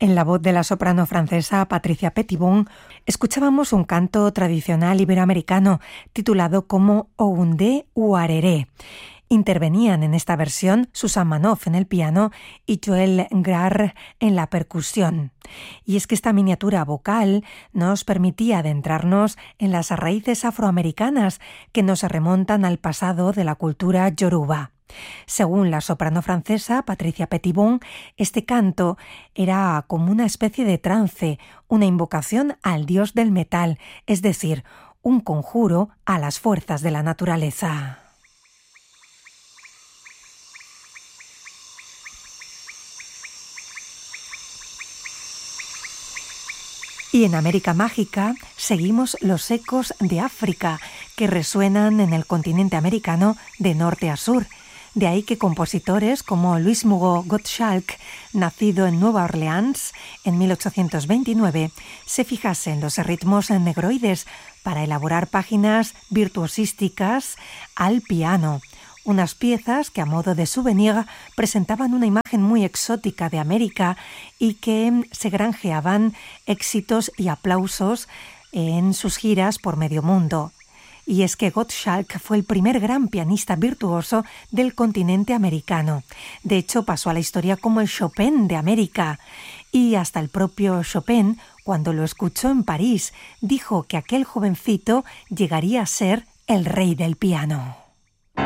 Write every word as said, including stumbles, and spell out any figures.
En la voz de la soprano francesa Patricia Petitbon, escuchábamos un canto tradicional iberoamericano titulado como Oundé Uareré. Intervenían en esta versión Susan Manoff en el piano y Joël Grard en la percusión. Y es que esta miniatura vocal nos permitía adentrarnos en las raíces afroamericanas que nos remontan al pasado de la cultura yoruba. Según la soprano francesa Patricia Petitbon, este canto era como una especie de trance, una invocación al dios del metal, es decir, un conjuro a las fuerzas de la naturaleza. Y en América Mágica seguimos los ecos de África que resuenan en el continente americano de norte a sur. De ahí que compositores como Louis Mugo Gottschalk, nacido en Nueva Orleans en mil ochocientos veintinueve, se fijase en los ritmos negroides para elaborar páginas virtuosísticas al piano. Unas piezas que a modo de souvenir presentaban una imagen muy exótica de América y que se granjeaban éxitos y aplausos en sus giras por medio mundo. Y es que Gottschalk fue el primer gran pianista virtuoso del continente americano. De hecho, pasó a la historia como el Chopin de América. Y hasta el propio Chopin, cuando lo escuchó en París, dijo que aquel jovencito llegaría a ser el rey del piano.